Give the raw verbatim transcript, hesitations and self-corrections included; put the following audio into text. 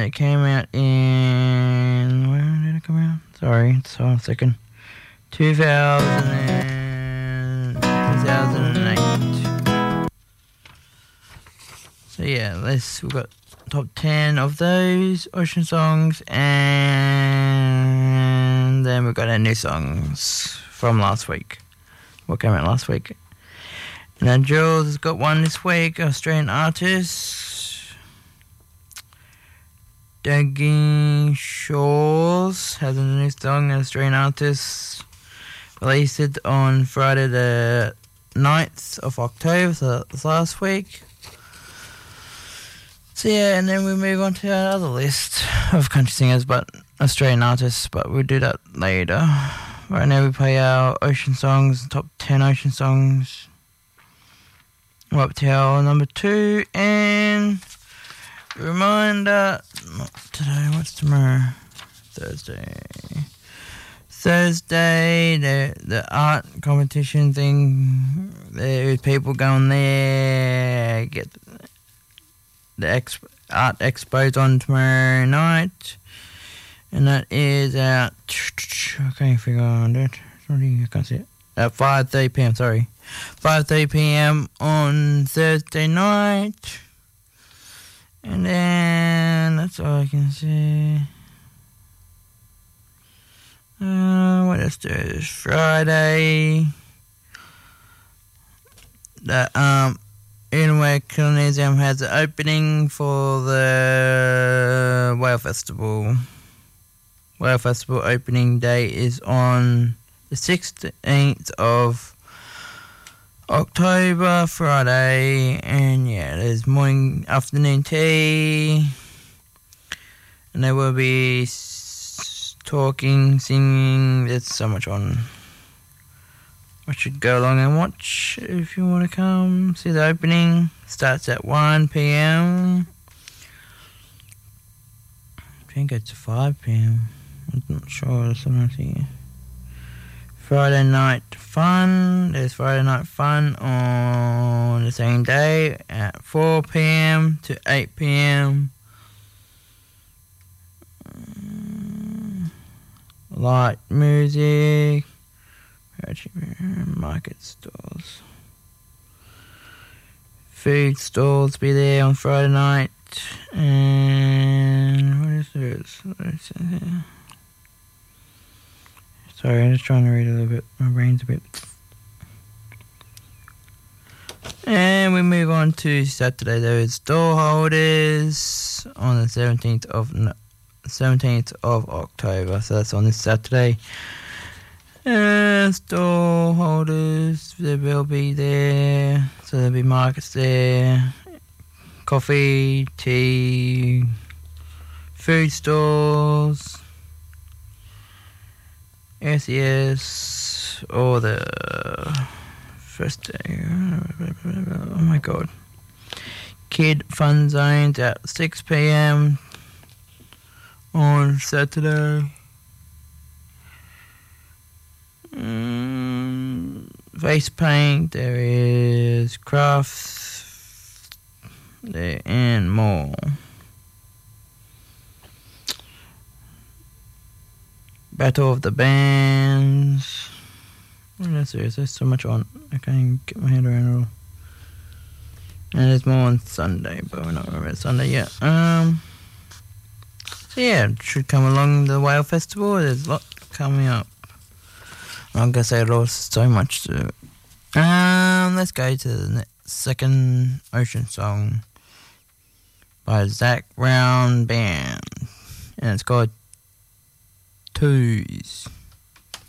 It came out in... Where did it come out? Sorry, it's on a second. two thousand and... two thousand eight. So yeah, let's... We've got top ten of those Ocean songs, and then we've got our new songs from last week. What came out last week? And then Jules has got one this week, Australian artist. Dagging Shores has a new song, an Australian artist. Released it on Friday the ninth of October, so that was last week. So yeah, and then we move on to our other list of country singers, but Australian artists, but we'll do that later. Right now we play our Ocean songs, top ten Ocean songs. We're up to our number two, and reminder, not today, what's tomorrow? Thursday. Thursday, the the art competition thing, there's people going there, get the exp, art expos on tomorrow night, and that is at, I can't figure out it, I can't see it, at five thirty p.m, sorry, five thirty p.m. on Thursday night. And then, that's all I can see. Uh, what else there is? Friday. The, um, Inouye Museum has the opening for the Whale Festival. Whale Festival opening day is on the sixteenth of October, Friday, and yeah, there's morning, afternoon tea, and there will be s- talking, singing, there's so much on. I should go along and watch if you want to come see the opening. Starts at one p.m. I think it's five p.m. I'm not sure, there's something here. Friday night fun. There's Friday night fun on the same day at four p.m. to eight p.m. Light music. Market stalls. Food stalls be there on Friday night. And what is this? What is it here? Sorry, I'm just trying to read a little bit. My brain's a bit... And we move on to Saturday. There is store holders on the seventeenth of seventeenth of October. So that's on this Saturday. And store holders, they will be there. So there'll be markets there. Coffee, tea, food stores. S E S or the first day. Oh my god. Kid fun zones at six p.m. on Saturday. Mm, face paint, there is crafts there and more. Battle of the Bands. What else there is? There's so much on. I can't even get my head around it all. And there's more on Sunday, but we're not going about Sunday yet. Um. So yeah, it should come along the Whale Festival. There's a lot coming up. I'm gonna say there's so much to it. Um, let's go to the next, second Ocean song by Zac Brown Band, and it's called Twos.